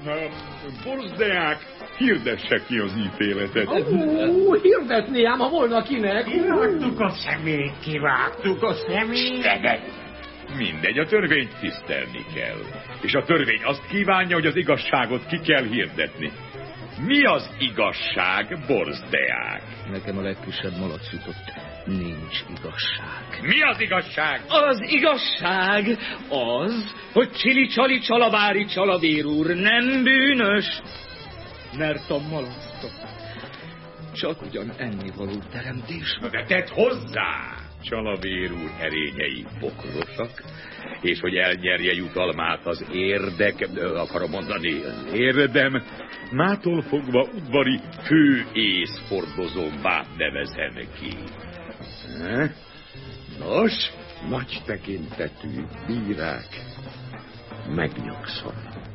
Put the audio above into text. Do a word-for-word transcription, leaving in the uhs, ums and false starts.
Borzdeák, hirdesse ki az ítéletet. Ó, hirdetni ám, ha volna kinek. Kivágtuk a szemét, kivágtuk a szemét. Mindegy, a törvényt tisztelni kell. És a törvény azt kívánja, hogy az igazságot ki kell hirdetni. Mi az igazság, Borzdeák? Nekem a legkisebb malac jutott. Nincs igazság. Mi az igazság? Az igazság az, hogy Csili-Csali Csalavári Csalavér úr nem bűnös, mert a malactok csak ugyan ennivaló teremtés. De tedd hozzá! Csalavér úr erényei pokrosak, és hogy elnyerje jutalmát az érdek, akarom mondani, az érdem, mától fogva udvari főészfordozóvá nevezem ki. Nos, nagy tekintetű bírák, megnyugszom.